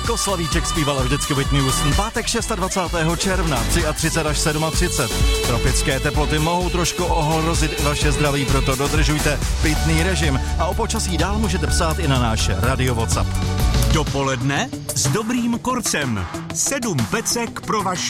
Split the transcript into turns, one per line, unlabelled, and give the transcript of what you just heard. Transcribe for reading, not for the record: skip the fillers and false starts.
Jako Slavíček zpívala vždycky Whitney Houston. Pátek 26. června, 33 až 37. Tropické teploty mohou trošku ohrozit vaše zdraví, proto dodržujte pitný režim. A o počasí dál můžete psát i na náš Radio WhatsApp.
Dopoledne s dobrým korcem. 7 pecek pro vaši